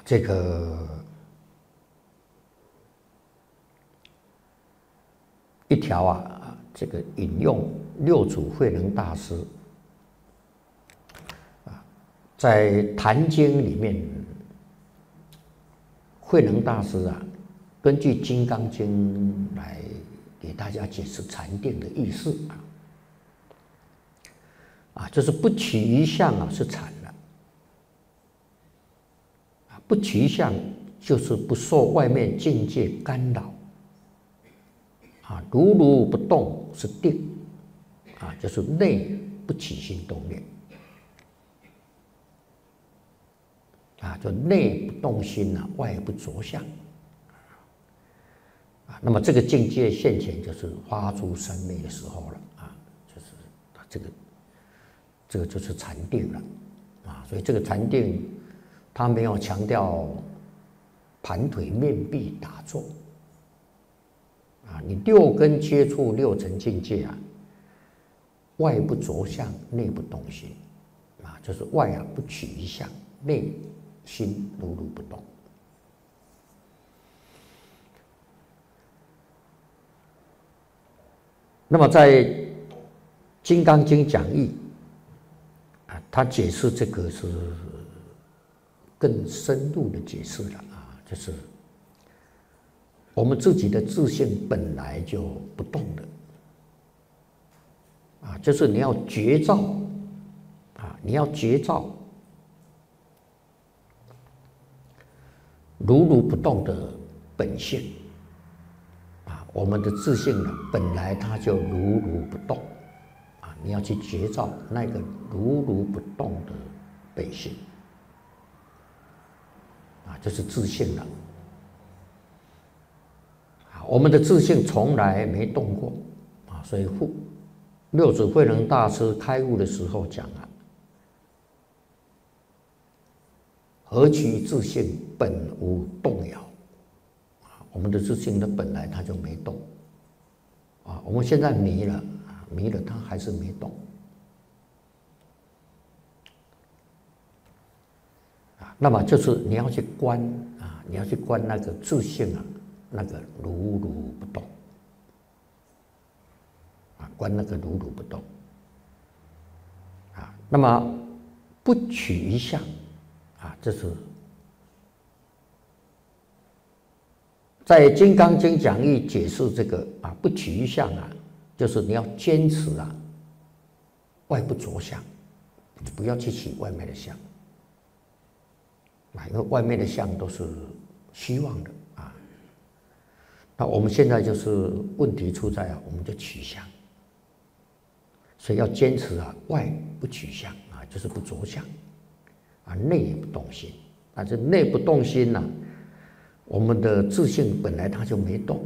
这个一条这个引用六祖慧能大师在《坛经》里面，慧能大师根据《金刚经》来给大家解释禅定的意思就是不取一相是禅了不取一相就是不受外面境界干扰如如不动是定就是内不起心动念就内不动心外不着相那么这个境界现前就是发诸三昧的时候了就是这个就是禅定了所以这个禅定它没有强调盘腿面壁打坐你六根接触六尘境界外不着相内不动心就是外不取一相内心如如不动。那么在《金刚经》讲义他解释这个是更深入的解释了就是我们自己的自性本来就不动的就是你要觉照你要觉照如如不动的本性我们的自性本来它就如如不动你要去觉照那个如如不动的本性就是自性了我们的自性从来没动过所以六祖慧能大师开悟的时候讲何其自性本无动摇我们的自性的本来它就没动我们现在迷了它还是没动那么就是你要去观你要去观那个自性那个如如不动观那个如如不动那么不取一相这是在《金刚经》讲义解释这个不取一相就是你要坚持外不着相，你不要去取外面的相因为外面的相都是虚妄的那我们现在就是问题出在我们就取相，所以要坚持外不取相就是不着相内也不动心这内不动心我们的自性本来它就没动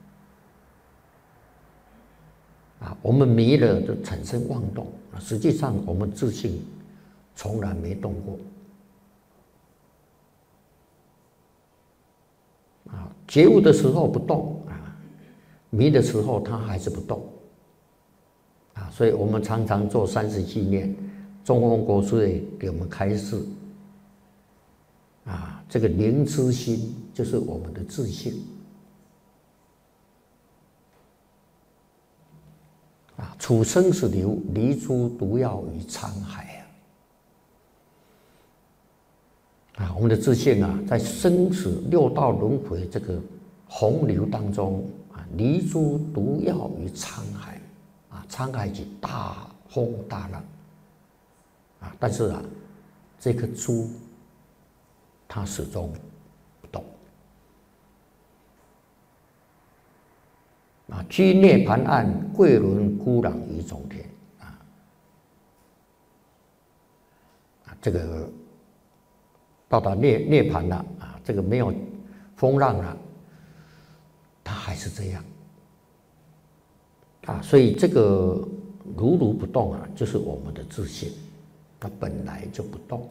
我们迷了就产生妄动实际上我们自性从来没动过觉悟的时候不动迷的时候它还是不动所以我们常常做30纪念，中峰国师也给我们开示这个灵知心就是我们的自性处生死流，离诸毒药于沧海我们的自性在生死六道轮回这个洪流当中离诸毒药于沧海沧海即大风大浪但是这颗珠它始终不动居涅盘岸，贵轮孤朗于中天这个到达涅盘了这个没有风浪了，它还是这样所以这个如如不动就是我们的自性，它本来就不动，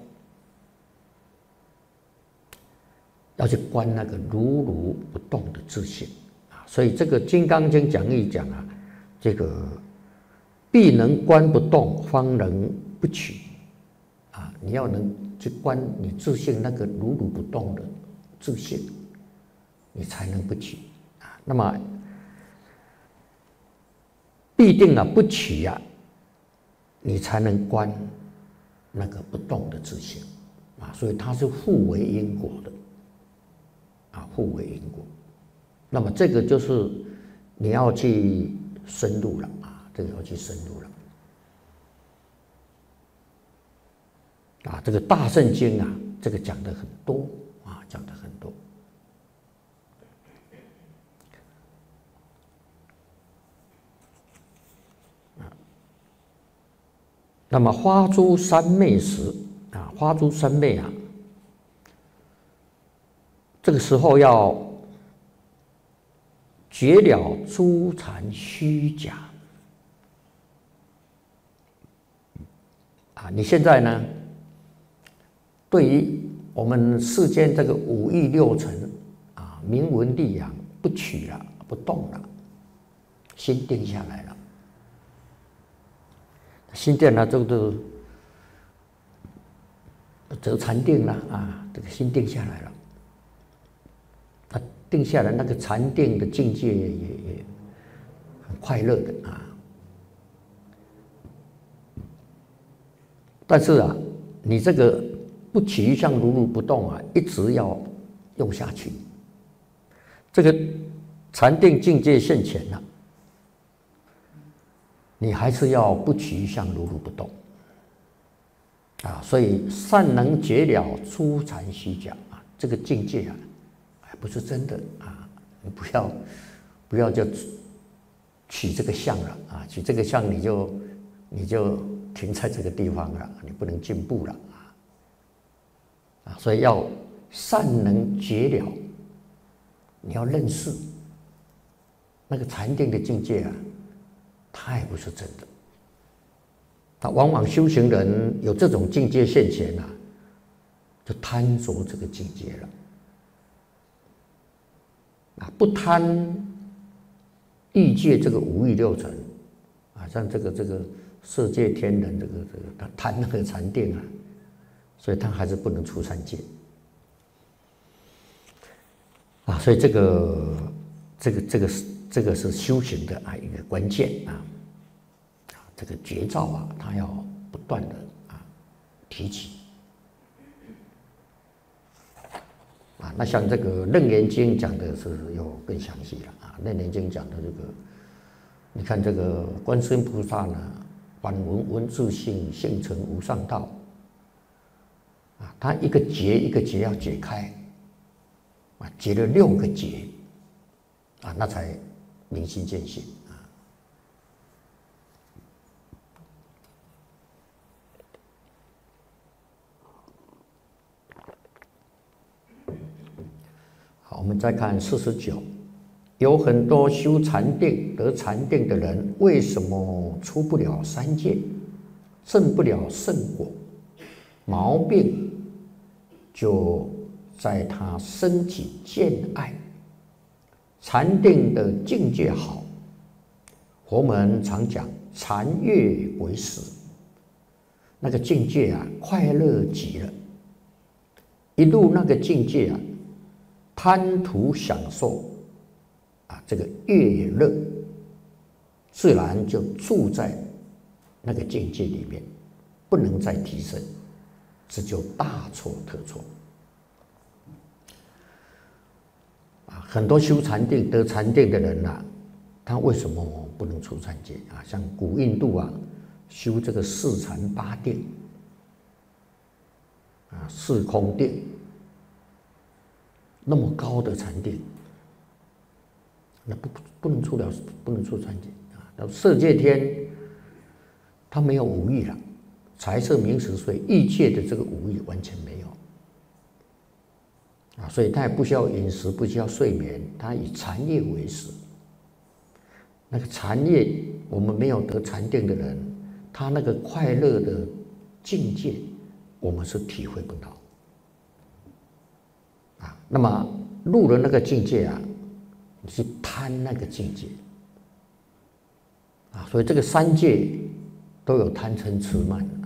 要去观那个如如不动的自性所以这个《金刚经》讲义讲这个必能观不动，方能不取你要能去观你自性那个如如不动的自性，你才能不起啊。那么必定啊不起啊，你才能观那个不动的自性啊。所以它是互为因果的啊，互为因果。那么这个就是你要去深入了啊，这个要去深入了。啊，这个大圣经啊，这个讲的很多啊，讲的很多。那么花诸三昧时啊，花诸三昧啊，这个时候要绝了诸禅虚假啊。你现在呢？对于我们世间这个五欲六尘啊，名闻利养不取了，不动了，心定下来了，心定了，这个则禅定了啊，这个心定下来了，他定下来那个禅定的境界也很快乐的啊。但是啊，你这个不起于相如如不动啊，一直要用下去。这个禅定境界现前了，你还是要不起于相如如不动啊。所以善能绝了诸禅虚假啊，这个境界啊，还不是真的啊。你不要就取这个相了啊，取这个相你就停在这个地方了，你不能进步了。所以要善能绝了，你要认识那个禅定的境界啊，它也不是真的。他往往修行人有这种境界现前啊，就贪着这个境界了啊，不贪欲界这个五欲六尘啊，像这个色界天人他贪那个禅定啊。所以他还是不能出三界啊，所以这个是修行的啊一个关键啊，这个绝招啊，他要不断的啊提起啊。那像这个《楞严经》讲的是又更详细了啊，《楞严经》讲的这个，你看这个观世音菩萨呢，反闻自性，性成无上道。啊，他一个结一个结要解开，啊，结了6个结，啊，那才明心见性啊。好，我们再看49，有很多修禅定得禅定的人，为什么出不了三界，证不了圣果？毛病就在他升起见爱，禅定的境界好。佛门常讲禅悦为实，那个境界啊，快乐极了。一入那个境界啊，贪图享受啊，这个悦乐，自然就住在那个境界里面，不能再提升。这就大错特错啊！很多修禅定得禅定的人啊，他为什么不能出三界啊？像古印度啊，修这个四禅八定啊，四空定，那么高的禅定，那不能出三界啊！到色界天，他没有五欲了。财色名食睡，欲界的这个五欲完全没有啊，所以他也不需要饮食，不需要睡眠，他以禅业为食。那个禅业，我们没有得禅定的人，他那个快乐的境界，我们是体会不到啊。那么入了那个境界啊，你去贪那个境界啊，所以这个三界都有贪嗔痴慢。